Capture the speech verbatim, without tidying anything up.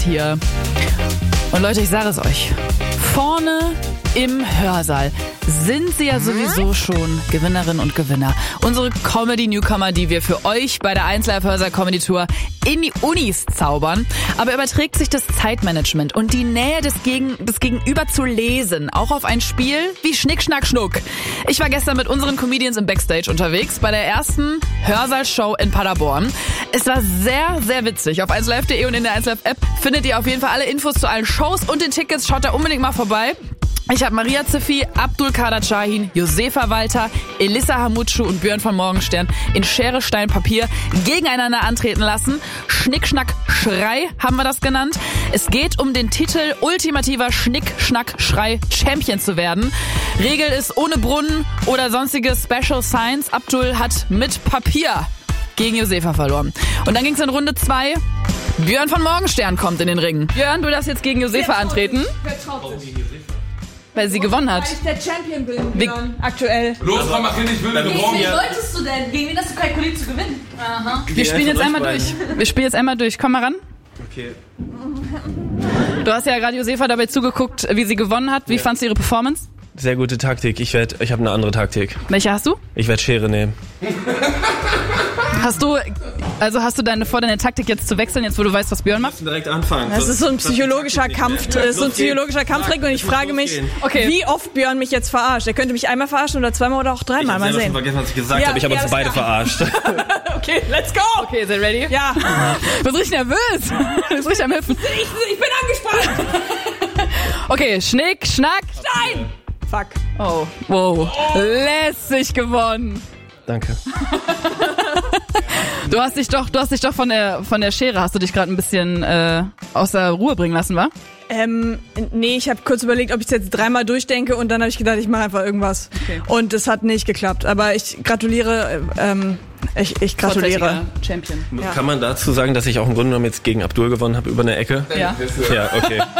hier. Und Leute, ich sage es euch. Vorne im Hörsaal sind sie ja sowieso schon Gewinnerinnen und Gewinner. Unsere Comedy-Newcomer, die wir für euch bei der eins Live Hörsaal Comedy Tour in die Unis zaubern. Aber überträgt sich das Zeitmanagement und die Nähe des, Gegen- des Gegenüber zu lesen auch auf ein Spiel wie Schnick, Schnack, Schnuck. Ich war gestern mit unseren Comedians im Backstage unterwegs bei der ersten Hörsaal-Show in Paderborn. Es war sehr, sehr witzig. Auf eins live punkt de und in der eins Live App findet ihr auf jeden Fall alle Infos zu allen Shows und den Tickets. Schaut da unbedingt mal vorbei. Ich habe Maria Ziffi, Abdul Kader Shahin, Josefa Walter, Elissa Hamutschu und Björn von Morgenstern in Schere, Stein, Papier gegeneinander antreten lassen. Schnick, Schnack, Schrei haben wir das genannt. Es geht um den Titel ultimativer Schnick, Schnack, Schrei Champion zu werden. Regel ist ohne Brunnen oder sonstige Special Signs. Abdul hat mit Papier gegen Josefa verloren. Und dann ging es in Runde zwei. Björn von Morgenstern kommt in den Ring. Björn, du darfst jetzt gegen Josefa antreten. Wer traut sich? Weil sie gewonnen hat. Weil ich der Champion bin, Björn, aktuell. Los, komm, mach hin, ich will eine Gegen wen solltest du denn? Gegen wen hast du kalkuliert zu gewinnen? Aha. Wir spielen jetzt einmal durch. Wir spielen jetzt einmal durch. Komm mal ran. Okay. Du hast ja gerade Josefa dabei zugeguckt, wie sie gewonnen hat. Wie ja. fandst du ihre Performance? Sehr gute Taktik. Ich werd, ich habe eine andere Taktik. Welche hast du? Ich werde Schere nehmen. Hast du, also hast du deine, vor, deine Taktik jetzt zu wechseln, jetzt wo du weißt, was Björn macht? Direkt anfangen. Das ist so ein psychologischer Kampf, das ist so ein psychologischer Kampftrick und ich frage mich, okay. wie oft Björn mich jetzt verarscht. Er könnte mich einmal verarschen oder zweimal oder auch dreimal. Mal sehen. Ich habe vergessen, was ich gesagt Ja, habe. Ich habe ja, uns beide klar. verarscht. Okay, let's go! Okay, seid ihr ready? Ja, Du bist richtig nervös. Du bist richtig am Hüpfen. ich, ich bin angespannt. Okay, Schnick, Schnack. Nein! Fuck. Oh, wow. Lässig gewonnen. Danke. Du hast dich doch, du hast dich doch von der, von der Schere, hast du dich gerade ein bisschen äh, aus der Ruhe bringen lassen, wa? Ähm, nee, ich habe kurz überlegt, ob ich es jetzt dreimal durchdenke und dann habe ich gedacht, ich mache einfach irgendwas. Okay. Und es hat nicht geklappt. Aber ich gratuliere, ähm, ich, ich gratuliere. Champion. Ja. Kann man dazu sagen, dass ich auch im Grunde genommen jetzt gegen Abdul gewonnen habe über eine Ecke? Ja. Ja, okay.